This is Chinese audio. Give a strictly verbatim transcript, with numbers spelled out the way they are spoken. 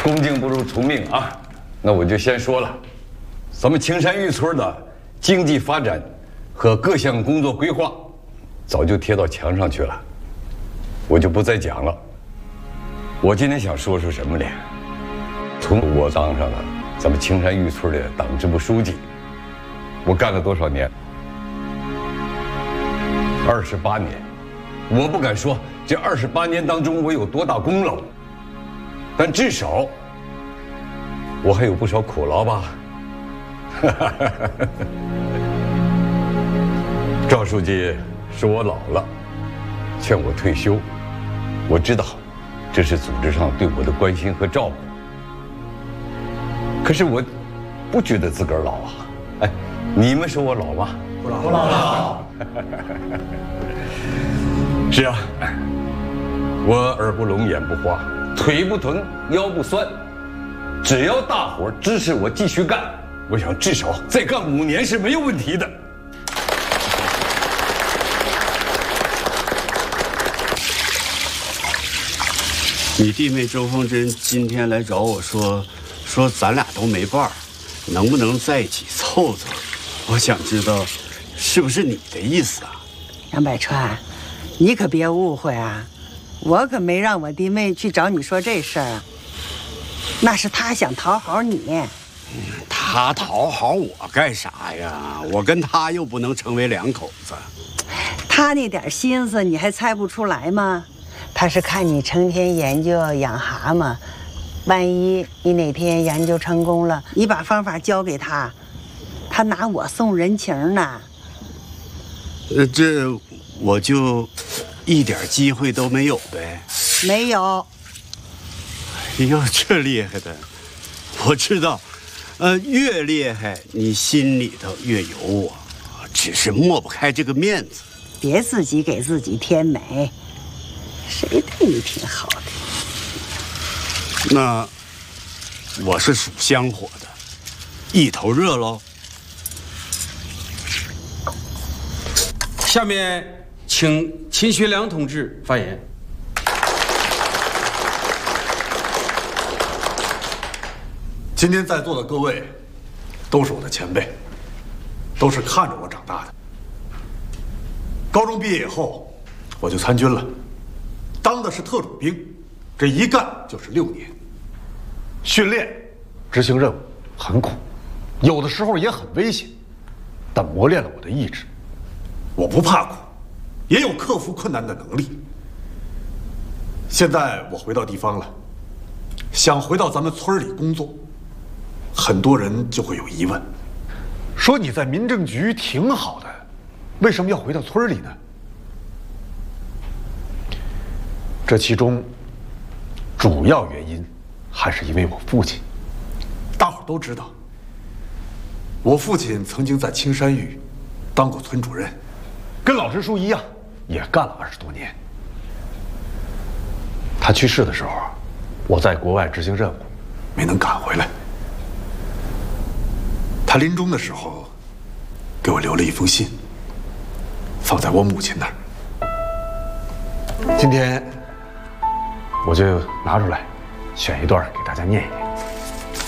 恭敬不如从命啊！那我就先说了，咱们青山峪村的经济发展和各项工作规划，早就贴到墙上去了，我就不再讲了。我今天想说说什么呢？从我当上了咱们青山峪村的党支部书记，我干了多少年？二十八年。我不敢说这二十八年当中我有多大功劳，但至少我还有不少苦劳吧。赵书记说我老了，劝我退休，我知道这是组织上对我的关心和照顾。可是我不觉得自个儿老啊。哎，你们说我老吗？不老，不老。是啊，我耳不聋，眼不花，腿不疼，腰不酸，只要大伙儿支持我继续干，我想至少再干五年是没有问题的。 你弟妹周凤珍今天来找我说，说咱俩都没伴儿，能不能在一起凑凑？我想知道，是不是你的意思啊？ 杨百川，你可别误会啊，我可没让我弟妹去找你说这事儿啊，那是他想讨好你。 他讨好我干啥呀？我跟他又不能成为两口子。 他那点心思你还猜不出来吗？他是看你成天研究养蛤蟆，万一你哪天研究成功了，你把方法交给他，他拿我送人情呢。 呃，这我就一点机会都没有呗？ 没有。 哎呦，这厉害的，我知道，呃，越厉害你心里头越有我，只是抹不开这个面子。 别自己给自己添美，谁对你挺好的？ 那我是属香火的，一头热喽。 下面请秦学良同志发言。 今天在座的各位，都是我的前辈，都是看着我长大的。高中毕业以后，我就参军了，当的是特种兵，这一干就是六年。训练、执行任务很苦，有的时候也很危险，但磨练了我的意志。我不怕苦，也有克服困难的能力。现在我回到地方了，想回到咱们村里工作，很多人就会有疑问，说你在民政局挺好的，为什么要回到村里呢？这其中主要原因还是因为我父亲。大伙都知道，我父亲曾经在青山峪当过村主任，跟老支书一样，也干了二十多年。他去世的时候，我在国外执行任务，没能赶回来。他临终的时候，给我留了一封信，放在我母亲那儿。今天我就拿出来，选一段给大家念一念。